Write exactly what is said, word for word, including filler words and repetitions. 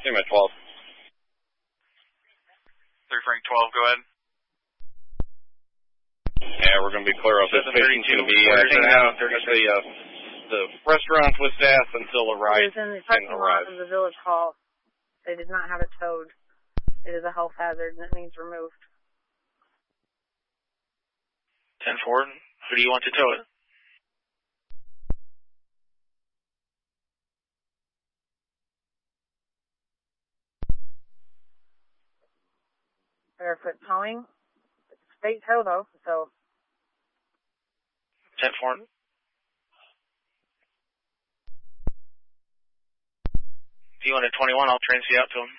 Same at twelve. three Frank twelve, go ahead. Yeah, we're going to be clear up. This patient's going to be uh, hanging out at the, uh, the restaurant with staff until a ride It is in the parking lot arrives. of the Village Hall. They did not have it towed. It is a health hazard and it needs removed. ten four, who do you want to tow it? Barefoot towing. It's state tow though, so. ten four. If you want a twenty-one, I'll transfer you out to him.